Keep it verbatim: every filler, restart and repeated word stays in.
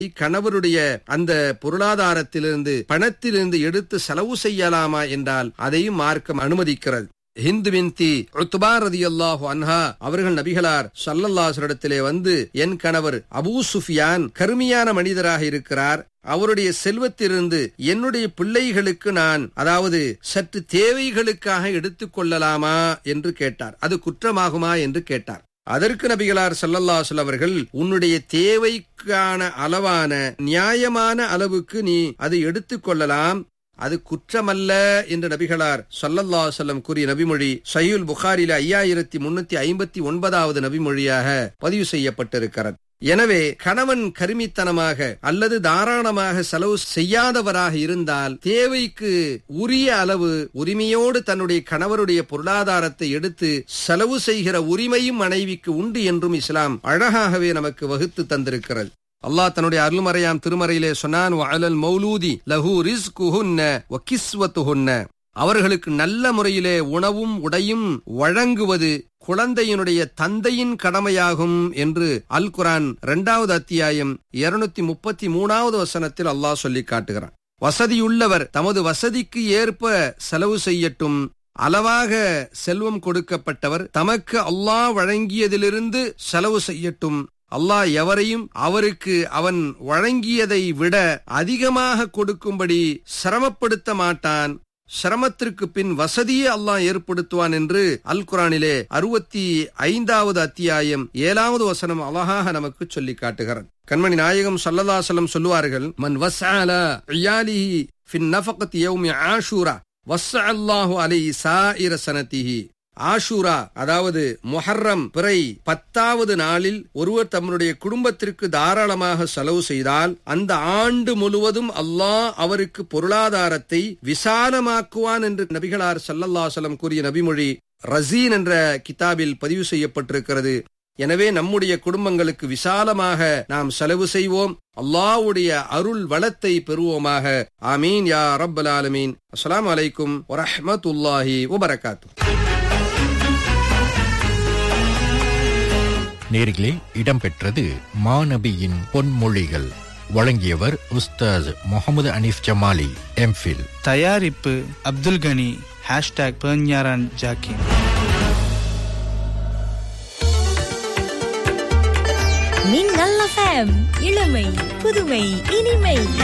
கணவருடைய அந்த பொருளாதாரத்திலிருந்து பணத்திலிருந்து எடுத்து செலவு செய்யலாமா என்றால் அதையும் மார்க்கம் அனுமதிக்கிறது. ஹிந்து பின்தி உத்பா ரலியல்லாஹு அன்ஹா அவர்கள் நபிகளார் ஸல்லல்லாஹு அலைஹி வஸல்லத்திலே வந்து, என் கணவர் அபூ சுஃபியான் கருமையான மனிதராக இருக்கிறார், அவருடைய செல்வத்திலிருந்து என்னுடைய பிள்ளைகளுக்கு நான் அதாவது சற்று தேவைகளுக்காக எடுத்துக் கொள்ளலாமா என்று கேட்டார். அது குற்றமாகுமா என்று கேட்டார். அதற்கு நபிகளார் ஸல்லல்லாஹு அலைஹி வஸல்லம் அவர்கள், உன்னுடைய தேவைக்கான அளவான நியாயமான அளவுக்கு நீ அதை எடுத்துக் கொள்ளலாம், அது குற்றமல்ல என்று நபிகளார் ஸல்லல்லாஹு அலைஹி வஸல்லம் கூறிய நபிமொழி சஹீஹுல் புகாரில ஐயாயிரத்தி முன்னூத்தி ஐம்பத்தி ஒன்பதாவது நபிமொழியாக பதிவு செய்யப்பட்டிருக்கிறது. எனவே கணவன் கருமித்தனமாக அல்லது தாராளமாக செலவு செய்யாதவராக இருந்தால் தேவைக்கு உரிய அளவு உரிமையோடு தன்னுடைய கணவருடைய பொருளாதாரத்தை எடுத்து செலவு செய்கிற உரிமையும் மனைவிக்கு உண்டு என்றும் இஸ்லாம் அழகாகவே நமக்கு வகுத்து தந்திருக்கிறது. அல்லாஹ் தன்னுடைய அருள்மறையாம் திருமறையிலே சொன்னான், வஅலல் மௌலூதி லஹு ரிஸ்குஹுன்ன வ கிஸ்வத்துஹுன்ன, அவர்களுக்கு நல்ல முறையிலே உணவும் உடையும் வழங்குவது குழந்தையினுடைய தந்தையின் கடமையாகும் என்று அல் குர்ஆன் இரண்டாவது அத்தியாயம் இருநூத்தி முப்பத்தி மூணாவது வசனத்தில் அல்லாஹ் சொல்லி காட்டுகிறான். வசதியுள்ளவர் தமது வசதிக்கு ஏற்ப செலவு செய்யட்டும், அளவாக செல்வம் கொடுக்கப்பட்டவர் தமக்கு அல்லாஹ் வழங்கியதிலிருந்து செலவு செய்யட்டும், அல்லாஹ் எவரையும் அவருக்கு அவன் வழங்கியதை விட அதிகமாக கொடுக்கும்படி சிரமப்படுத்த மாட்டான், சிரமத்திற்கு பின் வசதியை அல்லாஹ் ஏற்படுத்துவான் என்று அல் குர்ஆனிலே அறுபத்தி ஐந்தாவது அத்தியாயம் ஏழாவது வசனம் அழகாக நமக்கு சொல்லி காட்டுகிறார். கண்மணி நாயகம் ஸல்லல்லாஹு அலைஹி வஸல்லம் சொல்லுவார்கள், மன் வஸ்அல இயாலிஹி ஃபின் நஃபகத்தி யௌமி ஆஷூரா வஸ்அல்லாஹு அலைஹி சாயிர சனதிஹி. ஆஷூரா அதாவது முஹர்ரம் பிறை பத்தாவது நாளில் ஒருவர் தம்முடைய குடும்பத்திற்கு தாராளமாக செலவு செய்தால் அந்த ஆண்டு முழுவதும் அல்லாஹ் அவருக்கு பொருளாதாரத்தை விசாலமாக்குவான் என்று நபிகளார் ஸல்லல்லாஹு அலைஹி வஸல்லம் கூறிய நபிமொழி ரஸீன் என்ற கிதாபில் பதிவு செய்யப்பட்டிருக்கிறது. எனவே நம்முடைய குடும்பங்களுக்கு விசாலமாக நாம் செலவு செய்வோம், அல்லாஹ்வுடைய அருள் வளத்தை பெறுவோமாக. ஆமீன் யா ரப்பல் ஆலமீன். அஸ்ஸலாமு அலைக்கும் வரஹ்மத்துல்லாஹி வபரகாத்துஹு. நேர்களே, இடம்பெற்றது மாநபியின் பொன்மொழிகள். வழங்கியவர் உஸ்தாஸ் முகமது அனீஃப் ஜமாலி, எம்ஃபில். தயாரிப்பு அப்துல் கனி. ஹேஷ்டாக் பெர்ஞாரான் ஜாக்கின். மின்னல் எஃப்எம், இளமை புதுமை இனிமை.